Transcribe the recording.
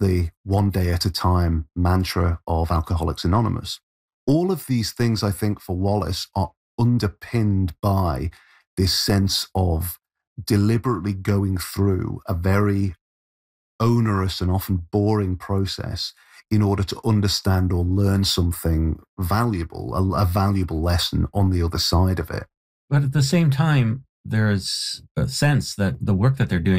the one day at a time mantra of Alcoholics Anonymous. All of these things, I think, for Wallace are underpinned by this sense of deliberately going through a very onerous and often boring process in order to understand or learn something valuable, a valuable lesson on the other side of it. But at the same time, there's a sense that the work that they're doing